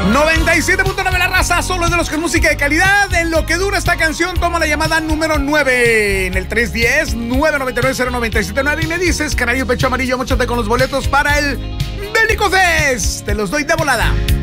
97.9 La Raza, solo es de los con música de calidad. En lo que dura esta canción, toma la llamada número 9 en el 310-999-0979 y me dices, Canario Pecho Amarillo, móchate con los boletos para el Bélico Fest. Te los doy de volada.